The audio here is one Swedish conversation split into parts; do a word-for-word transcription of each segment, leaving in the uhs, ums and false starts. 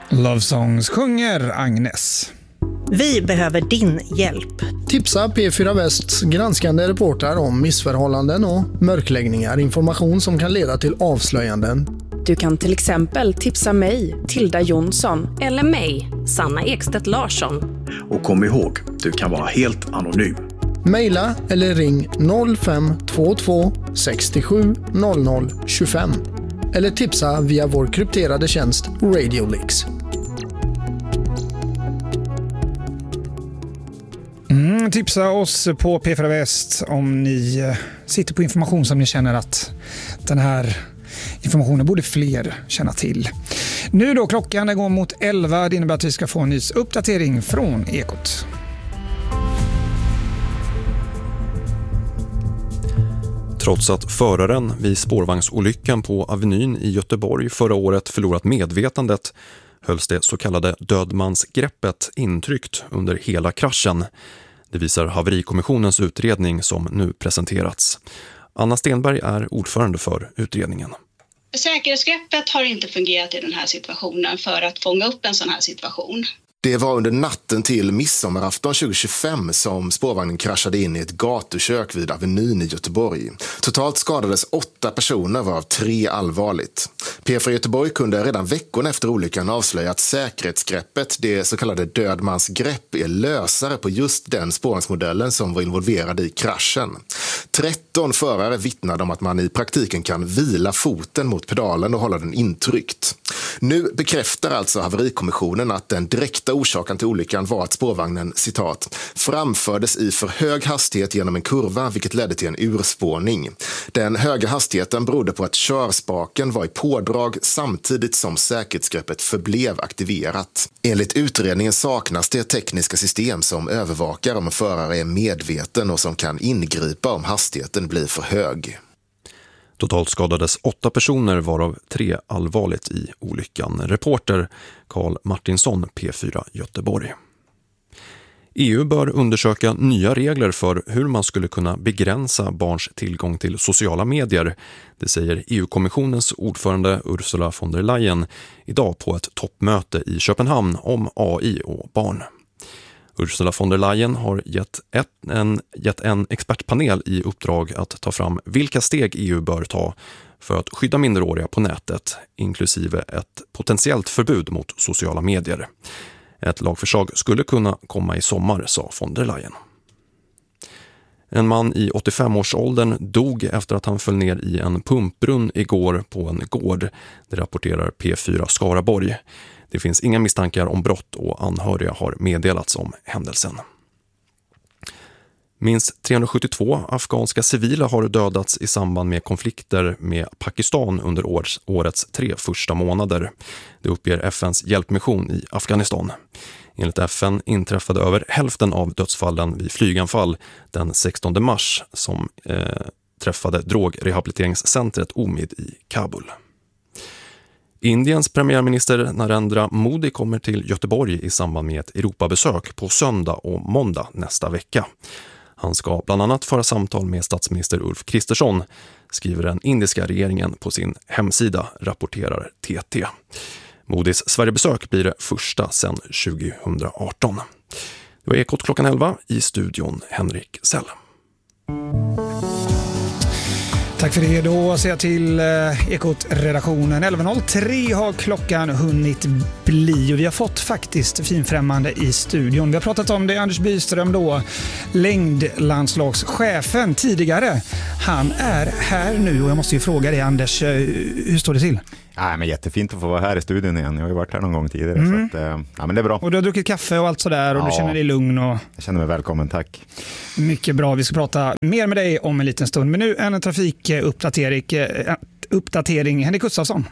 Love Songs sjunger Agnes. Vi behöver din hjälp. Tipsa P fyra Västs granskande reportrar om missförhållanden och mörkläggningar. Information som kan leda till avslöjanden. Du kan till exempel tipsa mig, Tilda Jonsson. Eller mig, Sanna Ekstedt Larsson. Och kom ihåg, du kan vara helt anonym. Maila eller ring noll fem två två sex sju noll noll två fem. Eller tipsa via vår krypterade tjänst RadioLeaks. Mm, tipsa oss på P fyra Väst om ni sitter på information som ni känner att den här informationen borde fler känna till. Nu då, klockan går mot elva. Det innebär att vi ska få en ny uppdatering från Ekot. Trots att föraren vid spårvagnsolyckan på Avenyn i Göteborg förra året förlorat medvetandet hölls det så kallade dödmansgreppet intryckt under hela kraschen. Det visar haverikommissionens utredning som nu presenterats. Anna Stenberg är ordförande för utredningen. Säkerhetsgreppet har inte fungerat i den här situationen för att fånga upp en sån här situation. Det var under natten till midsommarafton tjugo tjugofem som spårvagnen kraschade in i ett gatukök vid Avenyn i Göteborg. Totalt skadades åtta personer, varav tre allvarligt. P fyra Göteborg kunde redan veckan efter olyckan avslöja att säkerhetsgreppet, det så kallade dödmansgrepp, är lösare på just den spårvagnsmodellen som var involverad i kraschen. tretton förare vittnade om att man i praktiken kan vila foten mot pedalen och hålla den intryckt. Nu bekräftar alltså haverikommissionen att den direkta orsaken till olyckan var att spårvagnen, citat, framfördes i för hög hastighet genom en kurva vilket ledde till en urspårning. Den höga hastigheten berodde på att körspaken var i pådrag samtidigt som säkerhetsgreppet förblev aktiverat. Enligt utredningen saknas det tekniska system som övervakar om en förare är medveten och som kan ingripa om hastigheten blir för hög. Totalt skadades åtta personer, varav tre allvarligt i olyckan. Reporter Carl Martinsson, P fyra Göteborg. E U bör undersöka nya regler för hur man skulle kunna begränsa barns tillgång till sociala medier. Det säger E U-kommissionens ordförande Ursula von der Leyen idag på ett toppmöte i Köpenhamn om A I och barn. Ursula von der Leyen har gett, ett, en, gett en expertpanel i uppdrag att ta fram vilka steg E U bör ta för att skydda minderåriga på nätet, inklusive ett potentiellt förbud mot sociala medier. Ett lagförslag skulle kunna komma i sommar, sa von der Leyen. En man i åttiofem-årsåldern dog efter att han föll ner i en pumpbrunn igår på en gård. Det rapporterar P fyra Skaraborg. Det finns inga misstankar om brott och anhöriga har meddelats om händelsen. Minst trehundrasjuttiotvå afghanska civila har dödats i samband med konflikter med Pakistan under års, årets tre första månader. Det uppger F N:s hjälpmission i Afghanistan. Enligt F N inträffade över hälften av dödsfallen vid flyganfall den sextonde mars som eh, träffade drogrehabiliteringscentret Omid i Kabul. Indiens premiärminister Narendra Modi kommer till Göteborg i samband med ett Europabesök på söndag och måndag nästa vecka. Han ska bland annat föra samtal med statsminister Ulf Kristersson, skriver den indiska regeringen på sin hemsida, rapporterar T T. Modis Sverigebesök blir det första sedan tjugoarton. Det var Ekot klockan elva, i studion Henrik Sell. Tack för det. Då ser jag till Ekot-redaktionen. elva noll tre har klockan hunnit bli och vi har fått faktiskt finfrämmande i studion. Vi har pratat om det, Anders Byström då, längdlandslagschefen tidigare. Han är här nu och jag måste ju fråga dig, Anders, hur står det till? Ja, men jättefint att få vara här i studion igen. Jag har ju varit här någon gång tidigare. Mm. Så att, ja, men det är bra. Och du har druckit kaffe och allt sådär och ja, du känner dig lugn. Och... Jag känner mig välkommen, tack. Mycket bra, vi ska prata mer med dig om en liten stund. Men nu en trafikuppdatering. Uppdatering. Henrik Gustafsson.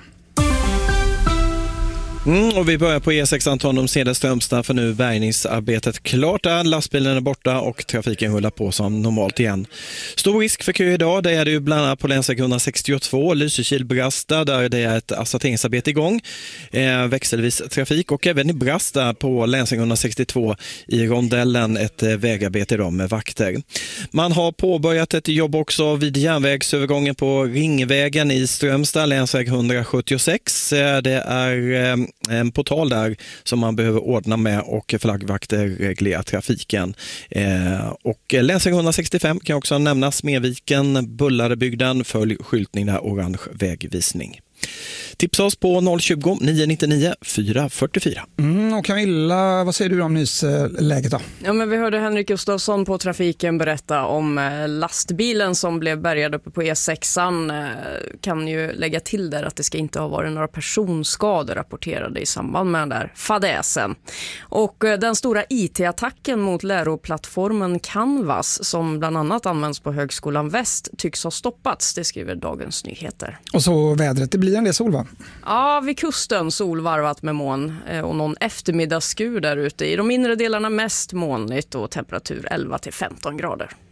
Mm, och vi börjar på E sex Anton Cederströmstad, för nu bärgningsarbetet klart där. Lastbilen är borta och trafiken rullar på som normalt igen. Stor risk för kö idag, det är det ju bland annat på länsväg etthundrasextiotvå, Lysekil-Brasta, där det är ett asfalteringsarbete igång. Eh, växelvis trafik, och även i Brasta på länsväg etthundrasextiotvå i rondellen ett eh, vägarbete idag med vakter. Man har påbörjat ett jobb också vid järnvägsövergången på Ringvägen i Strömstad, länsväg etthundrasjuttiosex. Eh, det är... Eh, en portal där som man behöver ordna med och flaggvakter reglera trafiken. Eh, och länsväg etthundrasextiofem kan också nämnas, Smedviken, Bullarebygden, följ skyltning där, orange vägvisning. Tipsa oss på noll tjugo, nio nittionio, fyra fyrtiofyra. Mm, och Camilla, vad säger du om nyhetsläget då? Ja, men vi hörde Henrik Gustafsson på Trafiken berätta om lastbilen som blev bärgad uppe på E sexan. Kan ju lägga till där att det ska inte ha varit några personskador rapporterade i samband med den där fadäsen. Och den stora I T-attacken mot läroplattformen Canvas som bland annat används på Högskolan Väst tycks ha stoppats, det skriver Dagens Nyheter. Och så vädret, det blir en del sol va? Ja, vid kusten solvarvat med moln och någon eftermiddagsskur där ute. I de inre delarna mest molnigt och temperatur elva till femton grader.